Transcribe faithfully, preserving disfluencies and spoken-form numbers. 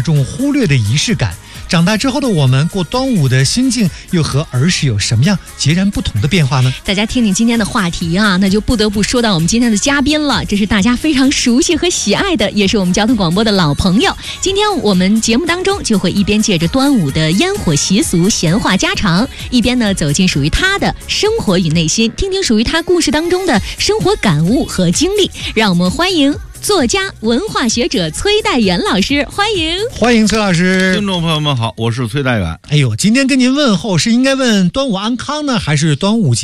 众忽略的仪式感。长大之后的我们过端午的心境又和儿时有什么样截然不同的变化呢？ 大家听听今天的话题啊，那就不得不说到我们今天的嘉宾了。这是大家非常熟悉和喜爱的，也是我们交通广播的老朋友。今天我们节目当中就会一边借着端午的烟火习俗闲话家常，一边呢走进属于他的生活与内心，听听属于他故事当中的生活感悟和经历。让我们欢迎作家、文化学者崔代远老师，欢迎欢迎崔老师。 听众朋友们好，我是崔代远。 哎呦，今天跟您问候是应该问端午安康呢，还是端午节